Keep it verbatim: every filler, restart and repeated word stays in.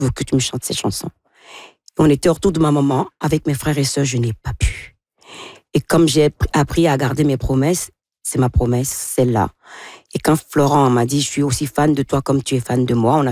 veux que tu me chantes cette chanson. On était autour de ma maman, avec mes frères et sœurs, je n'ai pas pu. Et comme j'ai appris à garder mes promesses, c'est ma promesse, celle-là. Et quand Florent m'a dit, je suis aussi fan de toi comme tu es fan de moi, on a